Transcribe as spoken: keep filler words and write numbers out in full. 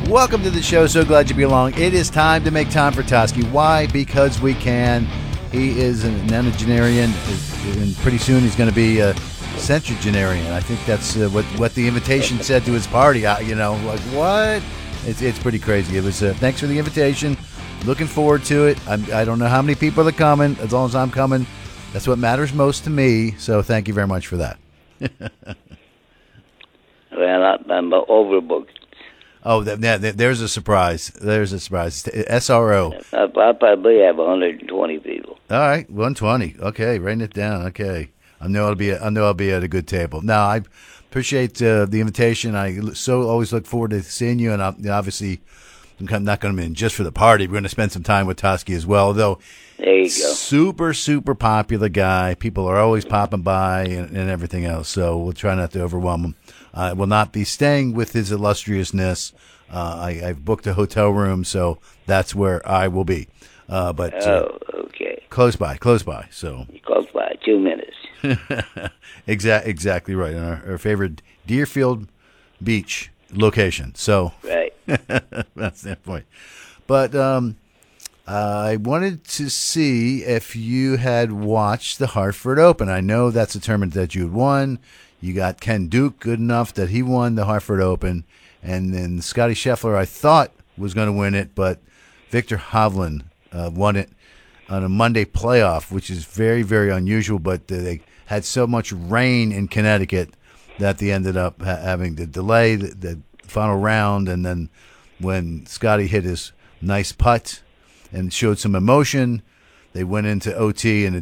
Welcome to the show. So glad you belong. It is time to make time for Toski. Why? Because we can. He is an nonagenarian, and pretty soon he's going to be a centugenarian. I think that's uh, what what the invitation said to his party. I, you know, like what? It's it's pretty crazy. It was. Uh, thanks for the invitation. Looking forward to it. I'm, I don't know how many people are coming. As long as I'm coming, that's what matters most to me. So thank you very much for that. Well, I'm overbooked. Oh, that, that, there's a surprise. There's a surprise. S R O. I, I probably have one hundred twenty people. All right, one hundred twenty. Okay, writing it down. Okay, I know I'll be. I know I'll be at a good table. Now, I appreciate uh, the invitation. I so always look forward to seeing you, and I, obviously, I'm not going to be in just for the party. We're going to spend some time with Toski as well. Though, there you go. Super, super popular guy. People are always popping by and, and everything else. So we'll try not to overwhelm him. I will not be staying with his illustriousness. Uh, I, I've booked a hotel room, so that's where I will be. Uh, but uh, oh, okay. Close by, close by. So close by, two minutes. exactly, exactly right. And our, our favorite Deerfield Beach location. So right, that's that point. But um, I wanted to see if you had watched the Hartford Open. I know that's a tournament that you had won. You got Ken Duke good enough that he won the Hartford Open. And then Scotty Scheffler, I thought, was going to win it, but Victor Hovland uh, won it on a Monday playoff, which is very, very unusual. But they had so much rain in Connecticut that they ended up ha- having to delay the, the final round. And then when Scotty hit his nice putt and showed some emotion, they went into O T, and